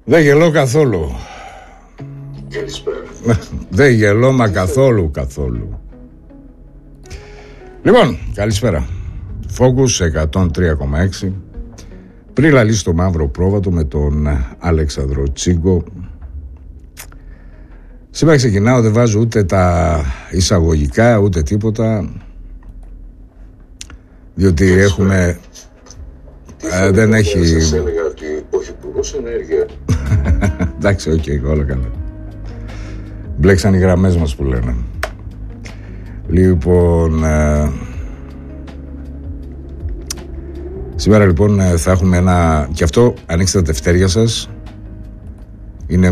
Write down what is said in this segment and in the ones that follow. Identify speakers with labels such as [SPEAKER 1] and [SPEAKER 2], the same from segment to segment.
[SPEAKER 1] Δεν γελώ καθόλου.
[SPEAKER 2] Καλησπέρα.
[SPEAKER 1] Δεν γελώ μα καθόλου. Λοιπόν, καλησπέρα. Focus 103,6. Πριν λαλήσει το μαύρο πρόβατο με τον Αλέξανδρο Τσίγκο. Σήμερα ξεκινάω, δεν βάζω ούτε τα εισαγωγικά ούτε τίποτα, διότι έχουμε δεν έχει.
[SPEAKER 2] Σας έλεγα ότι ο Υπουργός Ενέργεια.
[SPEAKER 1] Εντάξει, οκ, όλα καλά. Μπλέξαν οι γραμμές μας που λένε. Λοιπόν, σήμερα λοιπόν θα έχουμε ένα. Και αυτό, ανοίξτε τα τευτέρια σας. Είναι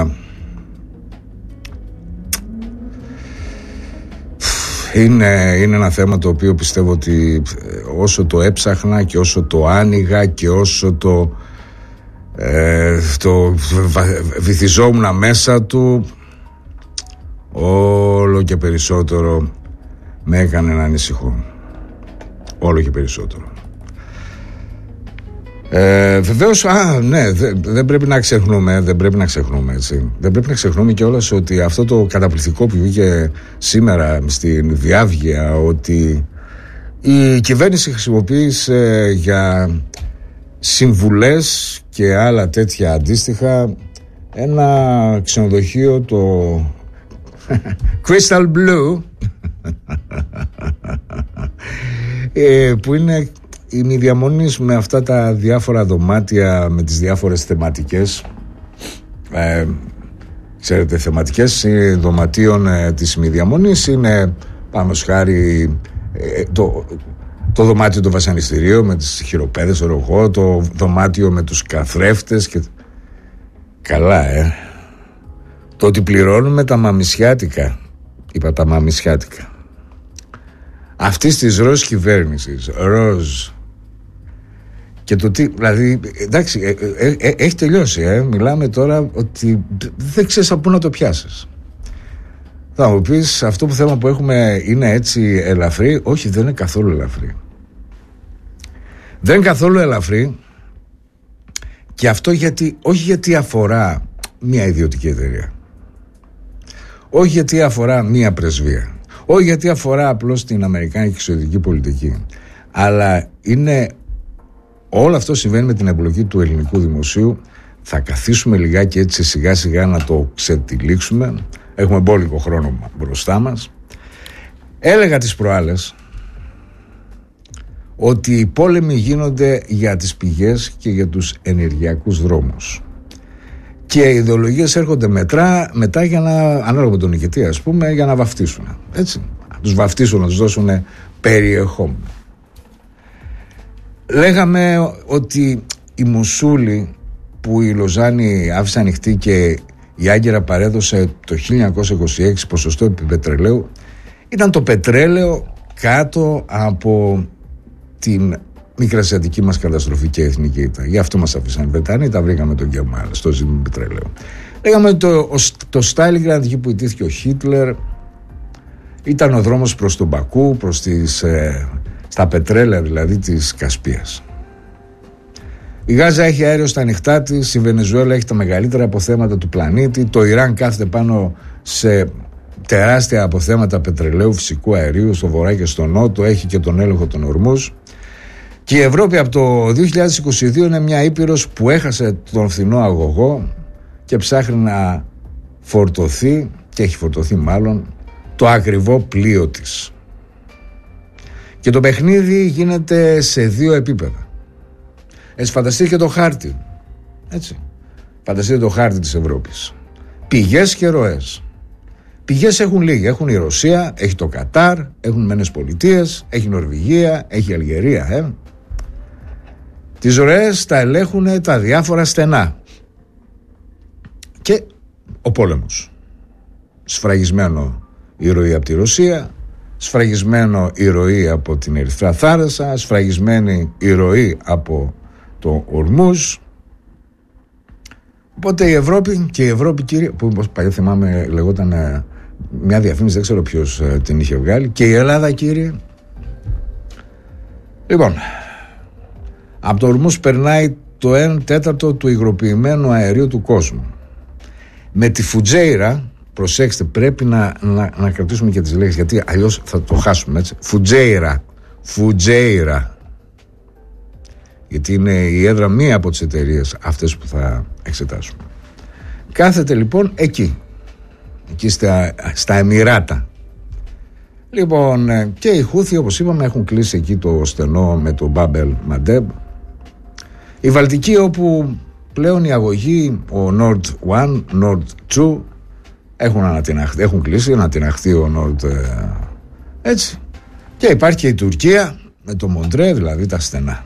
[SPEAKER 1] Είναι ένα θέμα το οποίο πιστεύω ότι όσο το έψαχνα και όσο το άνοιγα και όσο το βυθιζόμουν μέσα του, όλο και περισσότερο με έκανε να ανησυχώ. Όλο και περισσότερο. Βεβαίως, ναι, δεν πρέπει να ξεχνούμε, έτσι. Δεν πρέπει να ξεχνούμε κιόλας ότι αυτό το καταπληκτικό που βγήκε σήμερα στην Διάβγεια, ότι η κυβέρνηση χρησιμοποίησε για συμβουλές και άλλα τέτοια αντίστοιχα ένα ξενοδοχείο, το Crystal Blue, που είναι ημιδιαμονής με αυτά τα διάφορα δωμάτια με τις διάφορες θεματικές. Ξέρετε, θεματικές δωματίων της ημιδιαμονής είναι, πάμε ως χάρη, το δωμάτιο του βασανιστηρίου με τις χειροπέδες, το δωμάτιο με τους καθρέφτες και... Καλά, το ότι πληρώνουμε τα μαμισιάτικα, είπα τα μαμισιάτικα, αυτής της ροζ κυβέρνησης, ροζ. Και το τι, δηλαδή, εντάξει, έχει τελειώσει, μιλάμε τώρα ότι δεν ξέρεις από πού να το πιάσεις. Θα μου πεις, αυτό που θέμα που έχουμε είναι έτσι ελαφρύ? Όχι, δεν είναι καθόλου ελαφρύ. Δεν είναι καθόλου ελαφρύ. Και αυτό γιατί, όχι γιατί αφορά μια ιδιωτική εταιρεία, όχι γιατί αφορά μια πρεσβεία, όχι γιατί αφορά απλώς την αμερικάνικη εξωτερική πολιτική, αλλά είναι, όλο αυτό συμβαίνει με την εμπλοκή του ελληνικού δημοσίου. Θα καθίσουμε λιγάκι έτσι σιγά σιγά να το ξετυλίξουμε. Έχουμε μπόλικο χρόνο μπροστά μας. Έλεγα τις προάλλες ότι οι πόλεμοι γίνονται για τις πηγές και για τους ενεργειακούς δρόμους. Και οι ιδεολογίες έρχονται μετά για να, ανάλογα με τον νικητή ας πούμε, για να βαφτίσουν. Έτσι. Να τους βαφτίσουν, να τους δώσουν περιεχόμενο. Λέγαμε ότι η Μοσούλη που η Λοζάνη άφησε ανοιχτή και η Άγκυρα παρέδωσε το 1926 ποσοστό πετρελαίου, ήταν το πετρέλαιο κάτω από την μικρασιατική μας καταστροφή και εθνική ήττα. Γι' αυτό μας αφήσαν οι Βρετανοί, τα βρήκαμε τον Γκεμάλ στο ζήτημα πετρελαίου. Λέγαμε ότι το Στάλινγκραντ, εκεί που ιτήθηκε ο Χίτλερ, ήταν ο δρόμος προς τον Μπακού, προς στα πετρέλαια δηλαδή της Κασπίας. Η Γάζα έχει αέριο στα ανοιχτά της, η Βενεζουέλα έχει τα μεγαλύτερα αποθέματα του πλανήτη, το Ιράν κάθεται πάνω σε τεράστια αποθέματα πετρελαίου, φυσικού αερίου στο βορρά και στο νότο, έχει και τον έλεγχο των ορμούς. Και η Ευρώπη από το 2022 είναι μια ήπειρος που έχασε τον φθηνό αγωγό και ψάχνει να φορτωθεί, και έχει φορτωθεί μάλλον, το ακριβό πλοίο της. Και το παιχνίδι γίνεται σε δύο επίπεδα. Έτσι, φανταστείτε και το χάρτη. Έτσι. Φανταστείτε το χάρτη της Ευρώπης. Πηγές και ροές. Πηγές έχουν λίγοι. Έχουν η Ρωσία, έχει το Κατάρ, έχουν οι Ηνωμένες Πολιτείες, έχει η Νορβηγία, έχει η Αλγερία. Τις ροές τα ελέγχουν τα διάφορα στενά. Και ο πόλεμος. Σφραγισμένο η ροή από τη Ρωσία, σφραγισμένο η ροή από την Ερυθρά Θάλασσα, σφραγισμένη η ροή από το Ορμούζ. Οπότε η Ευρώπη, και η Ευρώπη, κύριε, που παλιά θυμάμαι λεγόταν μια διαφήμιση, δεν ξέρω ποιος την είχε βγάλει, και η Ελλάδα, κύριε. Λοιπόν, από το Ορμούζ περνάει το 1/4 του υγροποιημένου αερίου του κόσμου. Με τη Φουτζέιρα, προσέξτε, πρέπει να κρατήσουμε και τις λέξεις, γιατί αλλιώς θα το χάσουμε, έτσι. Φουτζέιρα. Γιατί είναι η έδρα μία από τις εταιρείες αυτές που θα εξετάσουμε. Κάθεται λοιπόν εκεί στα Εμιράτα. Λοιπόν, και οι Χούθοι, όπως είπαμε, έχουν κλείσει εκεί το στενό με το Μπάμπελ Μαντέμπ. Η Βαλτική, όπου πλέον η αγωγή, ο Nord 1, Nord 2 έχουν κλείσει, ανατιναχθεί ο Nord, έτσι. Και υπάρχει και η Τουρκία με το Μοντρέ, δηλαδή τα στενά.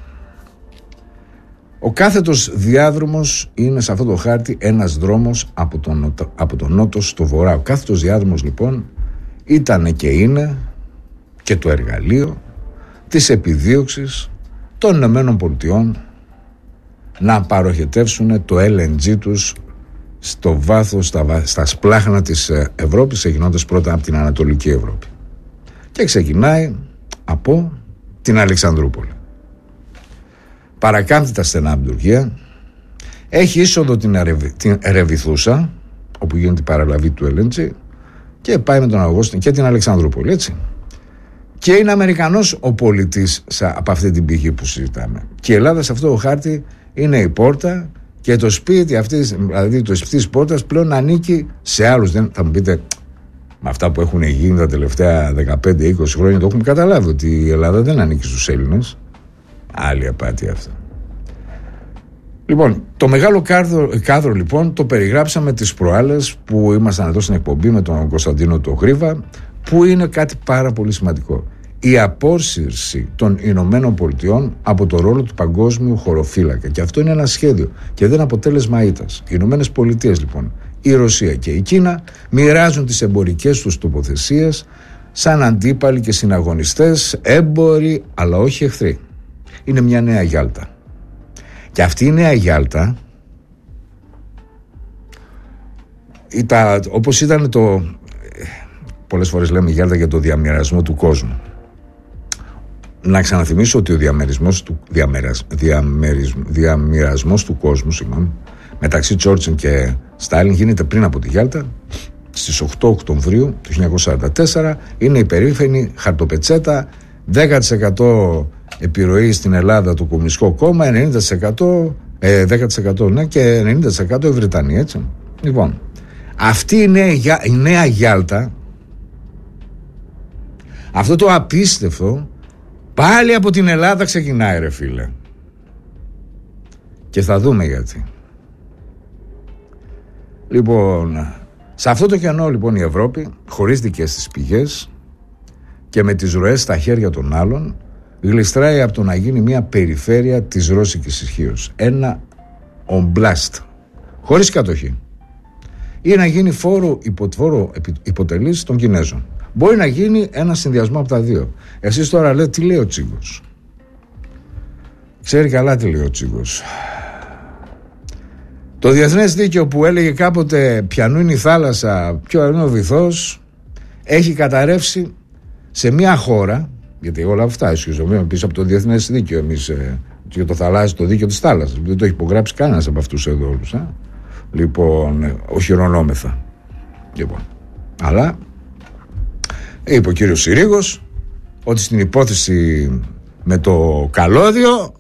[SPEAKER 1] Ο κάθετος διάδρομος είναι σε αυτό το χάρτη ένας δρόμος από τον νότο στο βορρά. Ο κάθετος διάδρομος λοιπόν ήταν και είναι και το εργαλείο της επιδίωξης των Ηνωμένων Πολιτειών να παροχετεύσουν το LNG τους στο βάθος, στα σπλάχνα της Ευρώπης, ξεκινώντας πρώτα από την Ανατολική Ευρώπη. Και ξεκινάει από την Αλεξανδρούπολη. Παρακάμπτει τα στενά από την Τουρκία, έχει είσοδο την Ερεβιθούσα, όπου γίνεται η παραλαβή του LNG, και πάει με τον αγωγό και την Αλεξανδρούπολη, έτσι. Και είναι Αμερικανός ο πολιτής από αυτή την πηγή που συζητάμε. Και η Ελλάδα σε αυτό το χάρτη είναι η πόρτα, και το σπίτι αυτής, δηλαδή το σπίτι της πόρτας, πλέον ανήκει σε άλλους. Δεν θα μου πείτε, με αυτά που έχουν γίνει τα τελευταία 15-20 χρόνια, το έχουμε καταλάβει ότι η Ελλάδα δεν ανήκει στους Έλληνες. Άλλη απάτη αυτό. Λοιπόν, το μεγάλο κάδρο λοιπόν το περιγράψαμε τις προάλλες που ήμασταν εδώ στην εκπομπή με τον Κωνσταντίνο το Γρίβα, που είναι κάτι πάρα πολύ σημαντικό. Η απόσυρση των Ηνωμένων Πολιτειών από το ρόλο του παγκόσμιου χωροφύλακα. Και αυτό είναι ένα σχέδιο και δεν αποτέλεσμα ήττας. Οι Ηνωμένες Πολιτείες λοιπόν, η Ρωσία και η Κίνα μοιράζουν τις εμπορικές τους τοποθεσίες σαν αντίπαλοι και συναγωνιστές, έμποροι αλλά όχι εχθροί. Είναι μια νέα Γιάλτα. Και αυτή η νέα Γιάλτα, όπως ήταν πολλές φορές λέμε Γιάλτα για το διαμοιρασμό του κόσμου. Να ξαναθυμίσω ότι ο διαμοιρασμός του κόσμου μεταξύ Τσόρτσιλ και Στάλιν γίνεται πριν από τη Γιάλτα, στις 8 Οκτωβρίου του 1944. Είναι η περίφημη χαρτοπετσέτα, 10% επιρροή στην Ελλάδα του Κομμουνιστικό Κόμμα, 10% ναι, και 90% η Βρετανία, έτσι. Λοιπόν, αυτή η νέα Γιάλτα, αυτό το απίστευτο, πάλι από την Ελλάδα ξεκινάει, ρε φίλε. Και θα δούμε γιατί. Λοιπόν, σε αυτό το κενό λοιπόν η Ευρώπη, χωρίς δικές της πηγές και με τις ροές στα χέρια των άλλων, γλιστράει από το να γίνει μια περιφέρεια της ρώσικης ισχύως. Ένα ομπλάστ, χωρίς κατοχή. Ή να γίνει φόρο υποτελής των Κινέζων. Μπορεί να γίνει ένα συνδυασμό από τα δύο. Εσείς τώρα λέτε, τι λέει ο Τσίγκος? Ξέρει καλά τι λέει ο Τσίγκος. Το διεθνές δίκαιο που έλεγε κάποτε ποιανού είναι η θάλασσα, ποιο είναι ο βυθός, έχει καταρρεύσει σε μια χώρα, γιατί όλα αυτά ισχύουν πίσω από το διεθνές δίκαιο, εμείς για το θαλάσσιο, το δίκαιο της θάλασσας, δεν το έχει υπογράψει κανένας από αυτούς εδώ όλους. Λοιπόν, οχυρωνόμεθα. Λοιπόν, αλλά είπε ο κύριος Συρίγος ότι στην υπόθεση με το καλώδιο,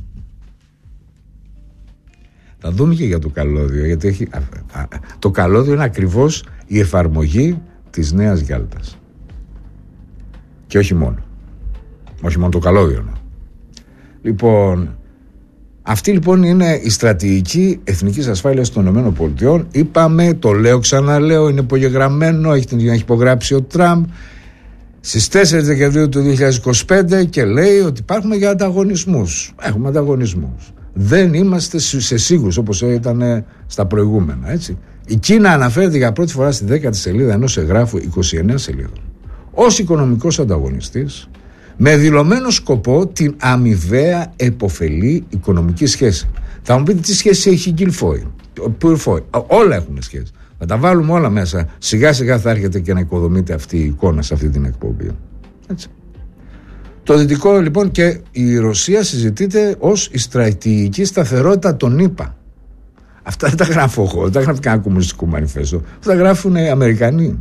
[SPEAKER 1] θα δούμε και για το καλώδιο, γιατί το καλώδιο είναι ακριβώς η εφαρμογή της νέας Γιάλτας. Και όχι μόνο το καλώδιο. Λοιπόν, αυτή λοιπόν είναι η στρατηγική εθνικής ασφάλειας των ΗΠΑ. Είπαμε, το λέω, ξαναλέω, είναι υπογεγραμμένο, έχει υπογράψει ο Τραμπ στις 4 Δεκεμβρίου του 2025 και λέει ότι υπάρχουμε για ανταγωνισμούς. Έχουμε ανταγωνισμούς. Δεν είμαστε σε σίγουρους όπως ήταν στα προηγούμενα, έτσι. Η Κίνα αναφέρεται για πρώτη φορά στη 10η σελίδα ενός εγγράφου 29 σελίδων ως οικονομικός ανταγωνιστής, με δηλωμένο σκοπό την αμοιβαία επωφελή οικονομική σχέση. Θα μου πείτε τι σχέση έχει η Γκιλφόι. Όλα έχουν σχέση. Θα τα βάλουμε όλα μέσα. Σιγά σιγά θα έρχεται και να οικοδομείται αυτή η εικόνα σε αυτή την εκπομπή. Έτσι. Το δυτικό λοιπόν, και η Ρωσία συζητείται ως η στρατηγική σταθερότητα των ΗΠΑ. Αυτά δεν τα γράφω εγώ, δεν τα γράφει κανένα κομμουνιστικό μανιφέστο, τα γράφουν οι Αμερικανοί.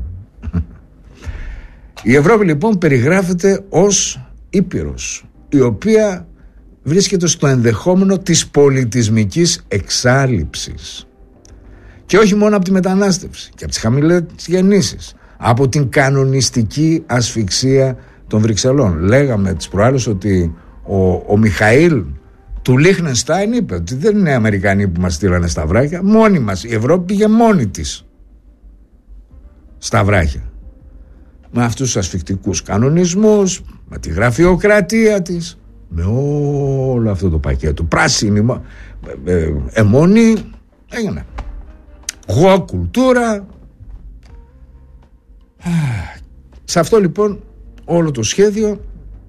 [SPEAKER 1] Η Ευρώπη λοιπόν περιγράφεται ως ήπειρος, η οποία βρίσκεται στο ενδεχόμενο της πολιτισμικής εξάλειψης. Και όχι μόνο από τη μετανάστευση και από τις χαμηλές γεννήσεις, από την κανονιστική ασφυξία των Βρυξελών. Λέγαμε τις προάλλες ότι ο Μιχαήλ του Λίχνενστάιν είπε ότι δεν είναι οι Αμερικανοί που μας στείλανε στα βράχια, μόνοι μας. Η Ευρώπη πήγε μόνη της στα βράχια, με αυτούς τους ασφυκτικούς κανονισμούς, με τη γραφειοκρατία της, με όλο αυτό το πακέτο, πράσινη αιμονή, έγινε γο κουλτούρα. Σε αυτό λοιπόν όλο το σχέδιο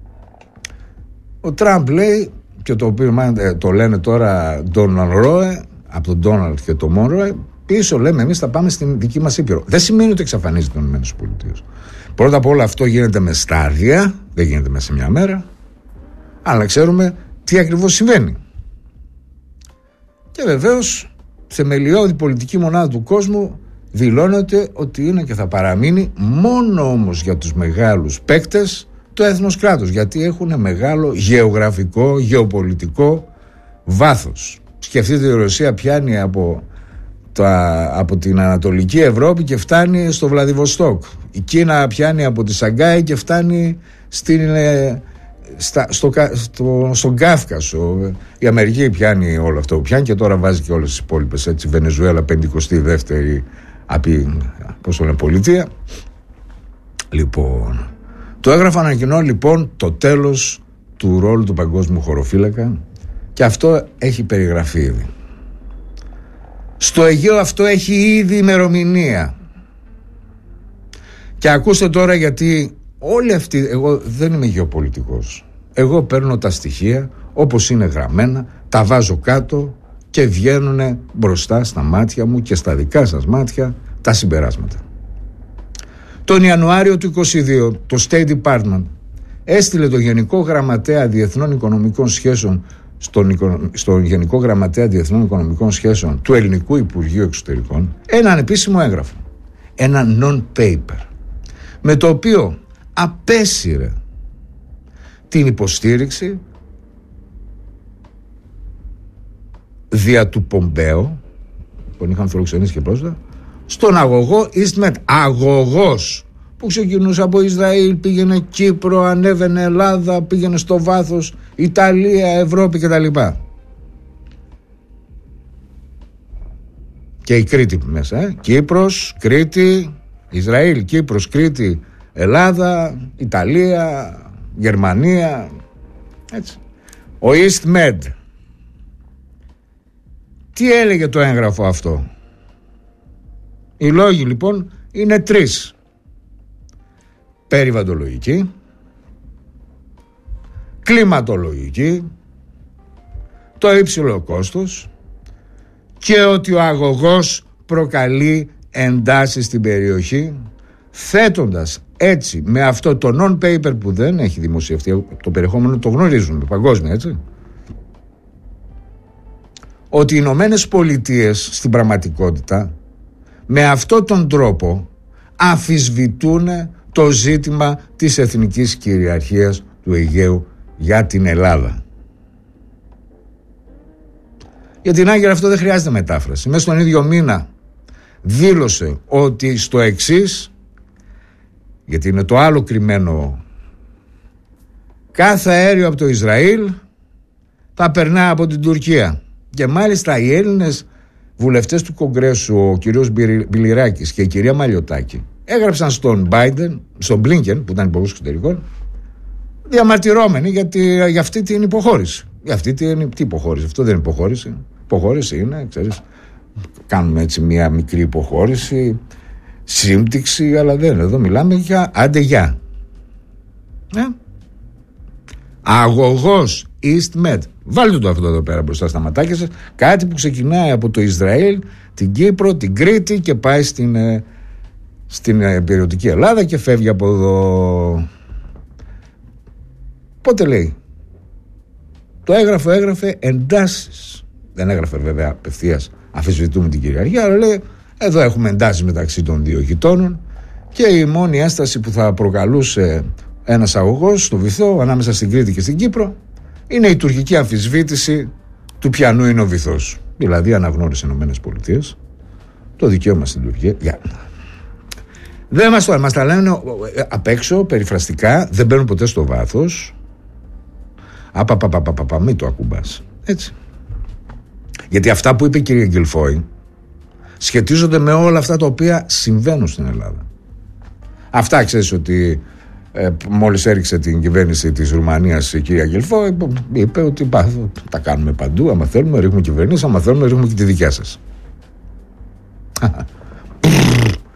[SPEAKER 1] ο Τραμπ λέει, και το οποίο το λένε τώρα Ντόναλντ Ρόε, από τον Ντόναλντ και τον Μόνροε, πίσω λέμε εμείς θα πάμε στην δική μας ήπειρο. Δεν σημαίνει ότι εξαφανίζεται των ΗΠΑ. Πρώτα απ' όλα αυτό γίνεται με στάδια, δεν γίνεται μέσα σε μια μέρα, αλλά ξέρουμε τι ακριβώς συμβαίνει. Και βεβαίως θεμελιώδη πολιτική μονάδα του κόσμου δηλώνεται ότι είναι και θα παραμείνει μόνο όμως για τους μεγάλους παίκτες το έθνος κράτος, γιατί έχουν μεγάλο γεωγραφικό, γεωπολιτικό βάθος. Σκεφτείτε, η Ρωσία πιάνει από την Ανατολική Ευρώπη και φτάνει στο Βλαδιβοστόκ. Η Κίνα πιάνει από τη Σαγκάη και φτάνει στον Κάφκασο. Η Αμερική πιάνει όλο αυτό που πιάνει και τώρα βάζει και όλες τις υπόλοιπες, έτσι, Βενεζουέλα 52η πολιτεία. Λοιπόν, το έγγραφο ανακοινώνει λοιπόν το τέλος του ρόλου του παγκόσμιου χωροφύλακα, και αυτό έχει περιγραφεί ήδη. Στο Αιγαίο αυτό έχει ήδη ημερομηνία. Και ακούστε τώρα, γιατί όλοι αυτοί, εγώ δεν είμαι γεωπολιτικός, εγώ παίρνω τα στοιχεία όπως είναι γραμμένα, τα βάζω κάτω και βγαίνουν μπροστά στα μάτια μου και στα δικά σας μάτια τα συμπεράσματα. Τον Ιανουάριο του 2022 το State Department έστειλε το Γενικό Γραμματέα Διεθνών Οικονομικών Σχέσεων στον Γενικό Γραμματέα Διεθνών Οικονομικών Σχέσεων του Ελληνικού Υπουργείου Εξωτερικών έναν επίσημο έγγραφο, ένα non-paper, με το οποίο απέσυρε την υποστήριξη δια του Πομπέο, τον είχαν φιλοξενήσει και πρόσφατα, στον αγωγό EastMed. Αγωγός που ξεκινούσε από Ισραήλ, πήγαινε Κύπρο, ανέβαινε Ελλάδα, πήγαινε στο βάθος Ιταλία, Ευρώπη κτλ. Και η Κρήτη μέσα, Κύπρος, Κρήτη, Ισραήλ, Κύπρος, Κρήτη, Ελλάδα, Ιταλία, Γερμανία, έτσι. Ο EastMed. Τι έλεγε το έγγραφο αυτό? Οι λόγοι λοιπόν είναι τρεις: περιβαλλοντολογική, κλιματολογική, το υψηλό κόστος και ότι ο αγωγός προκαλεί εντάσεις στην περιοχή, θέτοντας έτσι με αυτό το non-paper που δεν έχει δημοσιευτεί, το περιεχόμενο το γνωρίζουμε παγκόσμια, έτσι, ότι οι Ηνωμένες Πολιτείες στην πραγματικότητα με αυτόν τον τρόπο αμφισβητούν το ζήτημα της εθνικής κυριαρχίας του Αιγαίου για την Ελλάδα. Για την Άγκυρα αυτό δεν χρειάζεται μετάφραση. Μέσα στον ίδιο μήνα δήλωσε ότι στο εξής, γιατί είναι το άλλο κρυμμένο, κάθε αέριο από το Ισραήλ θα περνά από την Τουρκία. Και μάλιστα οι Έλληνες βουλευτές του Κογκρέσου, ο κύριος Μπιλιράκης και η κυρία Μαλιωτάκη, έγραψαν στον Biden, στον Μπλίνκεν που ήταν υπουργός εξωτερικών, διαμαρτυρώμενοι για αυτή την υποχώρηση. Για αυτή την υποχώρηση? Αυτό δεν είναι υποχώρηση. Υποχώρηση είναι, ξέρεις, κάνουμε έτσι μια μικρή υποχώρηση, σύμπτυξη, αλλά δεν. Εδώ μιλάμε για αντεγιά. Αγωγός EastMed. Βάλτε το αυτό εδώ πέρα μπροστά στα ματάκια σας. Κάτι που ξεκινάει από το Ισραήλ, την Κύπρο, την Κρήτη και πάει στην περιοτική Ελλάδα και φεύγει από εδώ. Πότε λέει? Το έγραφε εντάσεις. Δεν έγραφε βέβαια απευθείας αμφισβητούμε την κυριαρχία, αλλά λέει εδώ έχουμε εντάσεις μεταξύ των δύο γειτόνων και η μόνη έσταση που θα προκαλούσε ένας αγωγός στο βυθό ανάμεσα στην Κρήτη και στην Κύπρο είναι η τουρκική αμφισβήτηση του ποιανού είναι ο βυθός. Δηλαδή αναγνώρισε οι ΗΠΑ το δικαίωμα στην Τουρκία. Δεν μας τα λένε απ' έξω, περιφραστικά, δεν μπαίνουν ποτέ στο βάθος. Μην το ακουμπάς. Έτσι. Γιατί αυτά που είπε η κυρία Γκυλφόη σχετίζονται με όλα αυτά τα οποία συμβαίνουν στην Ελλάδα. Αυτά ξέρεις ότι μόλις έριξε την κυβέρνηση της Ρουμανίας η κυρία Γκυλφόη, είπε ότι τα κάνουμε παντού. Άμα θέλουμε ρίχνουμε κυβερνήσεις, άμα θέλουμε ρίχνουμε και τη δικιά σας.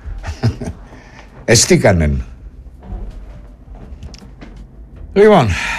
[SPEAKER 1] Εστίκανεν. Λοιπόν,